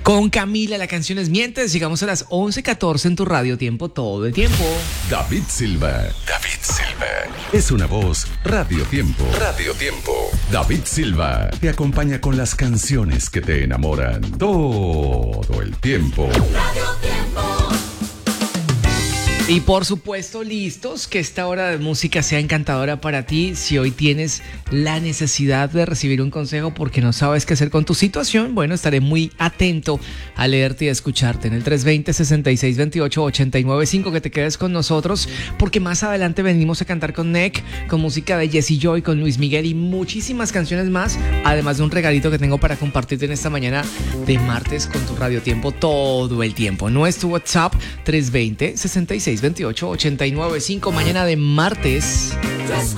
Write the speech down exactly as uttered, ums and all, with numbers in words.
Con Camila, la canción es Mientes. Llegamos a las once catorce en tu radio tiempo todo el tiempo. David Silva. David Silva. Es una voz Radio Tiempo. Radio Tiempo. David Silva te acompaña con las canciones que te enamoran todo el tiempo. Radio Tiempo. Y por supuesto, listos, que esta hora de música sea encantadora para ti. Si hoy tienes la necesidad de recibir un consejo porque no sabes qué hacer con tu situación, bueno, estaré muy atento a leerte y a escucharte en el tres dos cero, seis seis dos ocho, ocho nueve cinco, que te quedes con nosotros, porque más adelante venimos a cantar con Neck, con música de Jessie Joy, con Luis Miguel y muchísimas canciones más, además de un regalito que tengo para compartirte en esta mañana de martes con tu Radio Tiempo todo el tiempo. Nuestro WhatsApp tres dos cero, seis seis dos ocho, ocho nueve cinco, mañana de martes.